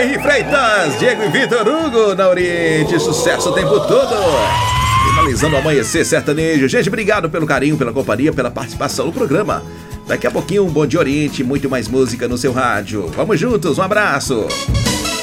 Henri Freitas, Diego e Vitor Hugo na Oriente, sucesso o tempo todo. Finalizando o Amanhecer Sertanejo. Gente, obrigado pelo carinho, pela companhia, pela participação no programa. Daqui a pouquinho um Bom Dia Oriente, muito mais música no seu rádio. Vamos juntos, um abraço.